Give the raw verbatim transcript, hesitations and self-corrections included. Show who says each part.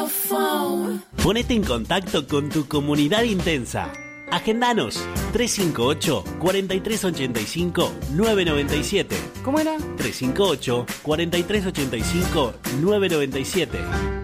Speaker 1: Ponete en contacto con tu comunidad intensa. Agendanos tres cinco ocho, cuatro tres ocho cinco, nueve nueve siete.
Speaker 2: ¿Cómo era?
Speaker 1: tres cinco ocho, cuatro tres ocho cinco, nueve nueve siete.